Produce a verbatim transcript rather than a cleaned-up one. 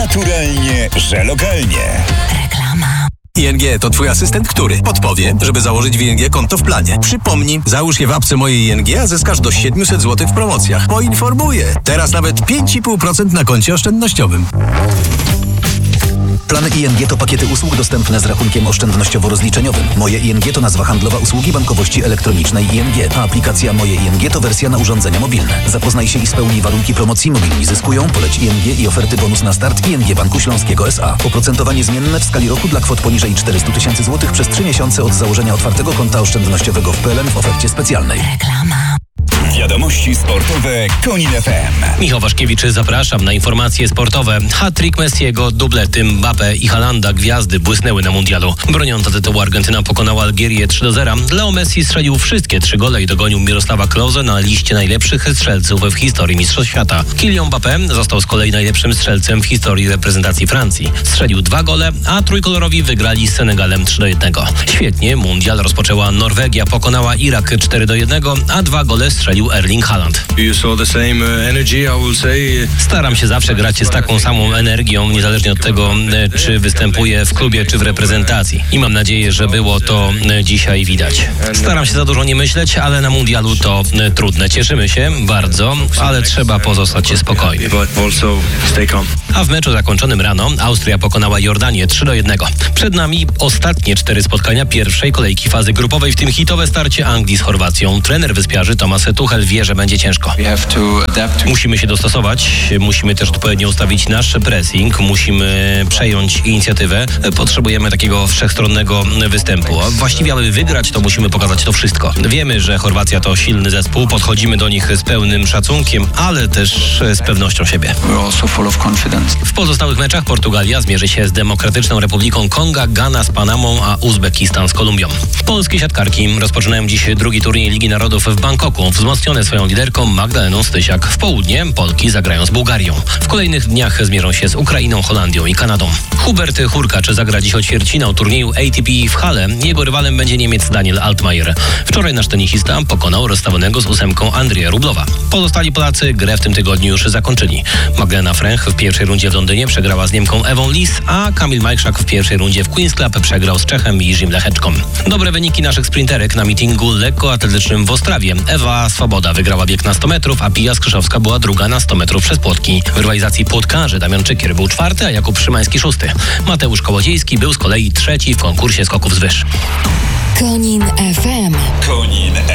naturalnie, że lokalnie. Reklama. I N G to twój asystent, który podpowie, żeby założyć w I N G konto w planie. Przypomnij, załóż je w apce Moje I N G, a zyskasz do siedemset złotych w promocjach. Poinformuję. Teraz nawet pięć i pół procent na koncie oszczędnościowym. Plany I N G to pakiety usług dostępne z rachunkiem oszczędnościowo-rozliczeniowym. Moje I N G to nazwa handlowa usługi bankowości elektronicznej I N G, a aplikacja Moje I N G to wersja na urządzenia mobilne. Zapoznaj się i spełnij warunki promocji Mobilni Zyskują, poleć I N G i oferty bonus na start I N G Banku Śląskiego S A. Oprocentowanie zmienne w skali roku dla kwot poniżej czterysta tysięcy złotych przez trzy miesiące od założenia otwartego konta oszczędnościowego w P L N w ofercie specjalnej. Reklama. Wiadomości sportowe Konin F M. Michał Waszkiewicz, zapraszam na informacje sportowe. Hat-trick Messiego, dublety Mbappé i Haalanda, gwiazdy błysnęły na mundialu. Broniąca tytułu Argentyna pokonała Algierię trzy do zera. Leo Messi strzelił wszystkie trzy gole i dogonił Mirosława Klose na liście najlepszych strzelców w historii Mistrzostw Świata. Kylian Mbappé został z kolei najlepszym strzelcem w historii reprezentacji Francji. Strzelił dwa gole, a trójkolorowi wygrali z Senegalem trzy do jednego. Świetnie mundial rozpoczęła Norwegia, pokonała Irak cztery do jednego, a dwa gole strzelił Erling Haaland. Staram się zawsze grać z taką samą energią, niezależnie od tego, czy występuję w klubie, czy w reprezentacji. I mam nadzieję, że było to dzisiaj widać. Staram się za dużo nie myśleć, ale na mundialu to trudne. Cieszymy się bardzo, ale trzeba pozostać spokojnym. A w meczu zakończonym rano Austria pokonała Jordanię trzy do jednego. Przed nami ostatnie cztery spotkania pierwszej kolejki fazy grupowej, w tym hitowe starcie Anglii z Chorwacją. Trener wyspiarzy Thomas Tuchel wie, że będzie ciężko. Musimy się dostosować, musimy też odpowiednio ustawić nasz pressing, musimy przejąć inicjatywę. Potrzebujemy takiego wszechstronnego występu. A właściwie, aby wygrać, to musimy pokazać to wszystko. Wiemy, że Chorwacja to silny zespół, podchodzimy do nich z pełnym szacunkiem, ale też z pewnością siebie. W pozostałych meczach Portugalia zmierzy się z Demokratyczną Republiką Konga, Gana z Panamą, a Uzbekistan z Kolumbią. Polskie siatkarki rozpoczynają dziś drugi turniej Ligi Narodów w Bangkoku, wzmocnione swoją liderką Magdaleną Stysiak. W południe Polki zagrają z Bułgarią. W kolejnych dniach zmierzą się z Ukrainą, Holandią i Kanadą. Hubert Hurkacz zagra dziś ćwierćfinał turnieju A T P w Halle. Jego rywalem będzie Niemiec Daniel Altmaier. Wczoraj nasz tenisista pokonał rozstawionego z ósemką Andrzeja Rublowa. Pozostali Polacy grę w tym tygodniu już zakończyli. Magdalena Fręch w pierwszej rundzie w Londynie przegrała z Niemką Ewą Lis, a Kamil Majchrzak w pierwszej rundzie w Queen's Club przegrał z Czechem Jirzym Lecheczką. Dobre wyniki naszych sprinterek na meetingu lekkoatletycznym w Ostrawie. Ewa Swoboda wygrała bieg na sto metrów, a Pija Skrzyszowska była druga na sto metrów przez płotki. W rywalizacji płotkarzy Damian Czykier był czwarty, a Jakub Szymański szósty. Mateusz Kołodziejski był z kolei trzeci w konkursie skoków z wyż. Konin F M. Konin